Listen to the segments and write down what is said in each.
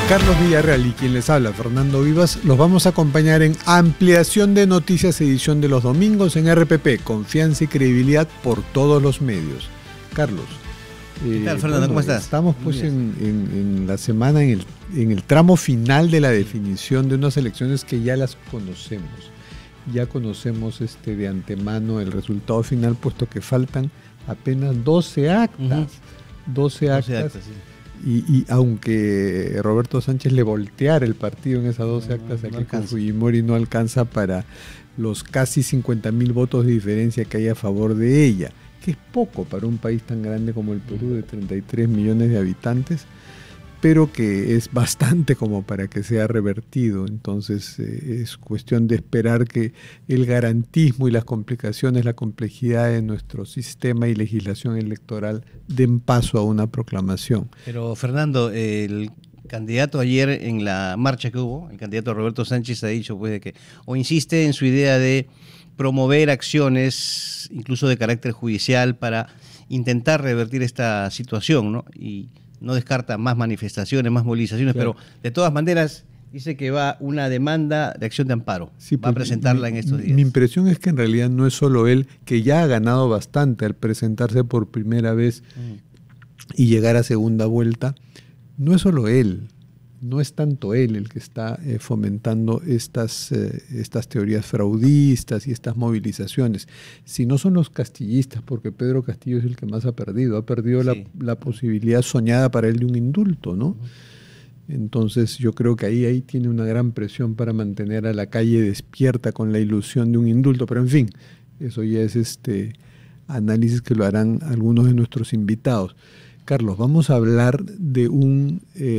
Carlos Villarreal y quien les habla, Fernando Vivas, los vamos a acompañar en Ampliación de Noticias, edición de los domingos en RPP, confianza y credibilidad por todos los medios. Carlos. ¿Qué tal, Fernando? ¿Cómo estás? Estamos pues en la semana, en el tramo final de la definición de unas elecciones que ya las conocemos. Ya conocemos de antemano el resultado final, puesto que faltan apenas 12 actas. 12 actas. Sí. Y aunque Roberto Sánchez le volteara el partido en esas 12 actas, aquí con Fujimori no alcanza para los casi 50.000 votos de diferencia que hay a favor de ella, que es poco para un país tan grande como el Perú, de 33 millones de habitantes, pero que es bastante como para que sea revertido. Entonces es cuestión de esperar que el garantismo y las complicaciones, la complejidad de nuestro sistema y legislación electoral den paso a una proclamación. Pero Fernando, el candidato ayer en la marcha que hubo, el candidato Roberto Sánchez ha dicho pues de que, o insiste en su idea de promover acciones incluso de carácter judicial para intentar revertir esta situación, ¿no? Y no descarta más manifestaciones, más movilizaciones, claro. Pero de todas maneras dice que va una demanda de acción de amparo. Sí, va a presentarla en estos días. Mi impresión es que en realidad no es solo él, que ya ha ganado bastante al presentarse por primera vez y llegar a segunda vuelta. No es solo él, no es tanto él el que está fomentando estas teorías fraudistas y estas movilizaciones, sino son los castillistas, porque Pedro Castillo es el que más ha perdido sí. la posibilidad soñada para él de un indulto, ¿no? Entonces yo creo que ahí tiene una gran presión para mantener a la calle despierta con la ilusión de un indulto, pero en fin, eso ya es análisis que lo harán algunos de nuestros invitados. Carlos, vamos a hablar de un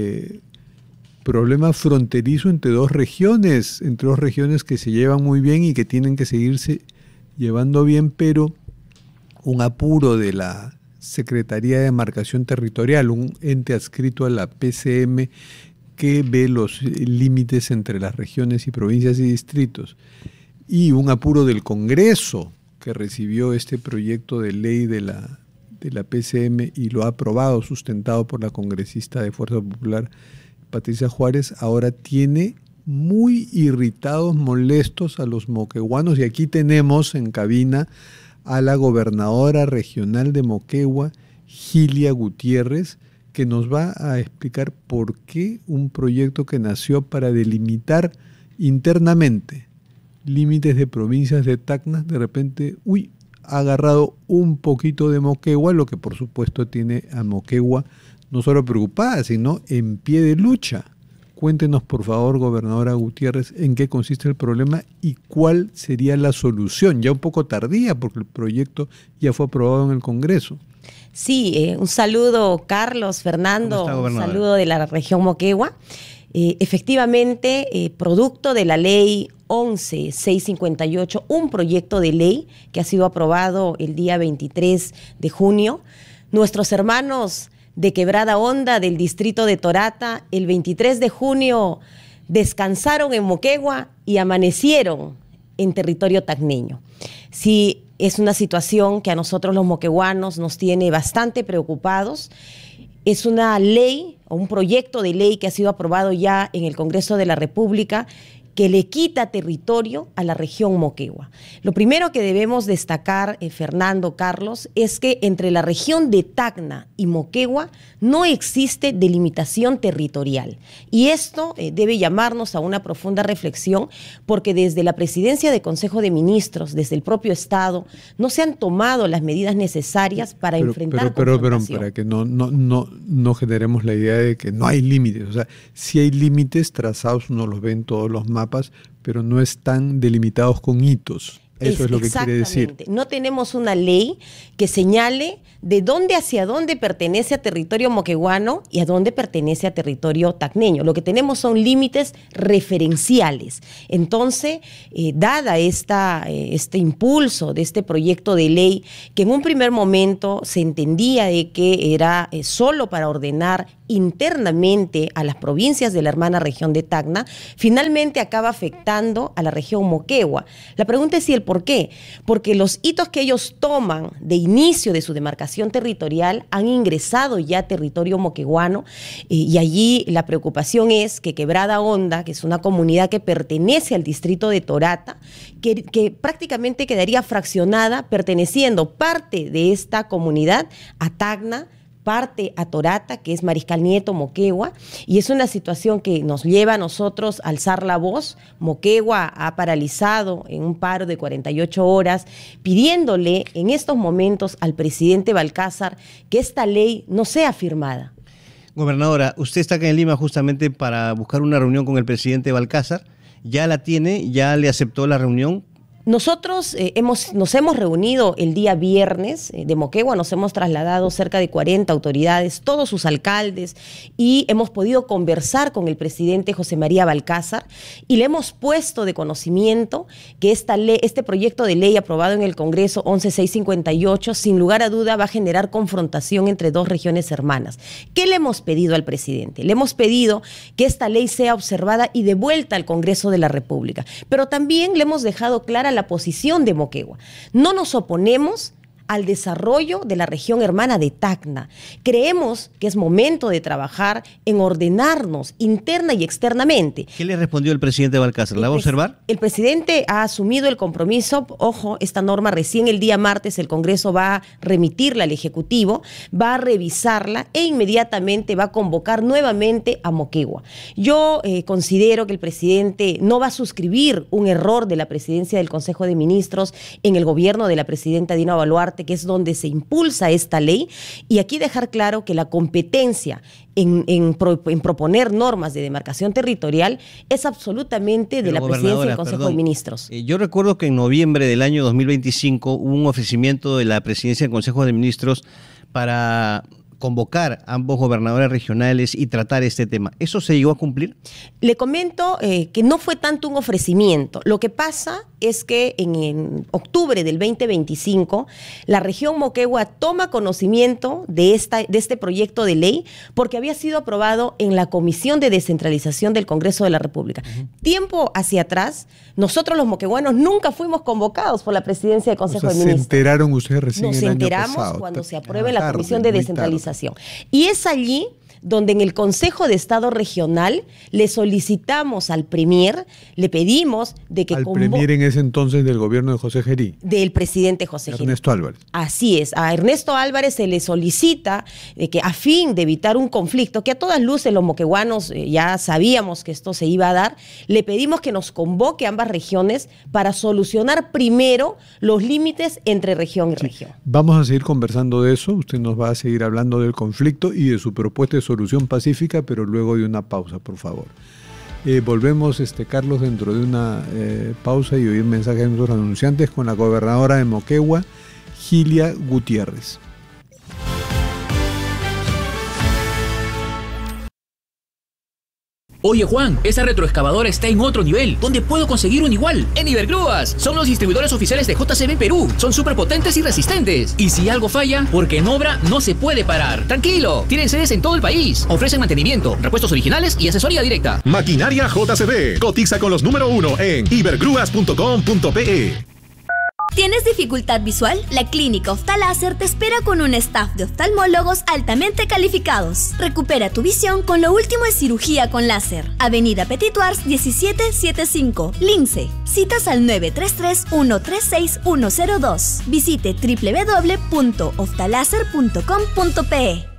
problema fronterizo entre dos regiones que se llevan muy bien y que tienen que seguirse llevando bien, pero un apuro de la Secretaría de Demarcación Territorial, un ente adscrito a la PCM que ve los límites entre las regiones y provincias y distritos, y un apuro del Congreso que recibió este proyecto de ley de la PCM y lo ha aprobado, sustentado por la congresista de Fuerza Popular Patricia Juárez, ahora tiene muy irritados, molestos a los moqueguanos, y aquí tenemos en cabina a la gobernadora regional de Moquegua, Gilia Gutiérrez, que nos va a explicar por qué un proyecto que nació para delimitar internamente límites de provincias de Tacna, de repente, ha agarrado un poquito de Moquegua, lo que por supuesto tiene a Moquegua no solo preocupada, sino en pie de lucha. Cuéntenos, por favor, gobernadora Gutiérrez, en qué consiste el problema y cuál sería la solución, ya un poco tardía, porque el proyecto ya fue aprobado en el Congreso. Sí, un saludo, Carlos, Fernando, un saludo de la región Moquegua. Efectivamente, producto de la ley 11.658, un proyecto de ley que ha sido aprobado el día 23 de junio, nuestros hermanos de Quebrada Honda del distrito de Torata, el 23 de junio descansaron en Moquegua y amanecieron en territorio tacneño. Sí, es una situación que a nosotros los moqueguanos nos tiene bastante preocupados. Es una ley o un proyecto de ley que ha sido aprobado ya en el Congreso de la República, que le quita territorio a la región Moquegua. Lo primero que debemos destacar, Fernando, Carlos, es que entre la región de Tacna y Moquegua no existe delimitación territorial. Y esto debe llamarnos a una profunda reflexión, porque desde la Presidencia de Consejo de Ministros, desde el propio Estado, no se han tomado las medidas necesarias para enfrentar confrontación. Para que no generemos la idea de que no hay límites. O sea, sí hay límites trazados, uno los ve en todos los mapas, pero no están delimitados con hitos. Eso es lo que quiere decir. No tenemos una ley que señale de dónde hacia dónde pertenece a territorio moqueguano y a dónde pertenece a territorio tacneño. Lo que tenemos son límites referenciales. Entonces, dada este impulso de este proyecto de ley, que en un primer momento se entendía de que era solo para ordenar internamente a las provincias de la hermana región de Tacna, finalmente acaba afectando a la región Moquegua. La pregunta es si el por qué. Porque los hitos que ellos toman de inicio de su demarcación territorial han ingresado ya a territorio moqueguano, y allí la preocupación es que Quebrada Honda, que es una comunidad que pertenece al distrito de Torata, que prácticamente quedaría fraccionada, perteneciendo parte de esta comunidad a Tacna, parte a Torata, que es Mariscal Nieto, Moquegua, y es una situación que nos lleva a nosotros a alzar la voz. Moquegua ha paralizado en un paro de 48 horas, pidiéndole en estos momentos al presidente Balcázar que esta ley no sea firmada. Gobernadora, usted está acá en Lima justamente para buscar una reunión con el presidente Balcázar. ¿Ya la tiene? ¿Ya le aceptó la reunión? Nosotros nos hemos reunido el día viernes de Moquegua, nos hemos trasladado cerca de 40 autoridades, todos sus alcaldes, y hemos podido conversar con el presidente José María Balcázar y le hemos puesto de conocimiento que este proyecto de ley aprobado en el Congreso 11658 sin lugar a duda va a generar confrontación entre dos regiones hermanas. ¿Qué le hemos pedido al presidente? Le hemos pedido que esta ley sea observada y devuelta al Congreso de la República, pero también le hemos dejado clara la posición de Moquegua. No nos oponemos al desarrollo de la región hermana de Tacna. Creemos que es momento de trabajar en ordenarnos interna y externamente. ¿Qué le respondió el presidente Balcázar? ¿La va a observar? El presidente ha asumido el compromiso. Ojo, esta norma recién el día martes el Congreso va a remitirla al Ejecutivo, va a revisarla e inmediatamente va a convocar nuevamente a Moquegua. Yo considero que el presidente no va a suscribir un error de la presidencia del Consejo de Ministros en el gobierno de la presidenta Dina Boluarte, que es donde se impulsa esta ley, y aquí dejar claro que la competencia en proponer normas de demarcación territorial es absolutamente de la presidencia del Consejo de Ministros. Yo recuerdo que en noviembre del año 2025 hubo un ofrecimiento de la presidencia del Consejo de Ministros para convocar a ambos gobernadores regionales y tratar este tema. ¿Eso se llegó a cumplir? Le comento que no fue tanto un ofrecimiento. Lo que pasa es que en octubre del 2025 la región Moquegua toma conocimiento de este proyecto de ley porque había sido aprobado en la Comisión de Descentralización del Congreso de la República. Tiempo hacia atrás, nosotros los moqueguanos nunca fuimos convocados por la presidencia del Consejo de Ministros. ¿Se enteraron ustedes recién el año pasado? Nos enteramos cuando se apruebe la Comisión de Descentralización. Y es allí donde en el Consejo de Estado Regional le solicitamos al Premier, le pedimos de que... Al Premier en ese entonces del gobierno de José Gerí. Del presidente José Gerí. Ernesto Álvarez. Así es, a Ernesto Álvarez se le solicita que a fin de evitar un conflicto, que a todas luces los moqueguanos ya sabíamos que esto se iba a dar, le pedimos que nos convoque a ambas regiones para solucionar primero los límites entre región y región. Vamos a seguir conversando de eso, usted nos va a seguir hablando del conflicto y de su propuesta de solución pacífica, pero luego de una pausa, por favor. Volvemos, Carlos, dentro de una pausa y oír mensajes de nuestros anunciantes con la gobernadora de Moquegua, Gilia Gutiérrez. Oye Juan, esa retroexcavadora está en otro nivel. ¿Dónde puedo conseguir un igual? En Ibergrúas. Son los distribuidores oficiales de JCB Perú. Son súper potentes y resistentes. Y si algo falla, porque en obra no se puede parar. Tranquilo, tienen sedes en todo el país. Ofrecen mantenimiento, repuestos originales y asesoría directa. Maquinaria JCB. Cotiza con los número 1 en ibergrúas.com.pe. ¿Tienes dificultad visual? La Clínica Oftaláser te espera con un staff de oftalmólogos altamente calificados. Recupera tu visión con lo último en cirugía con láser. Avenida Petituars 1775, Lince. Citas al 933-136-102. Visite www.oftaláser.com.pe.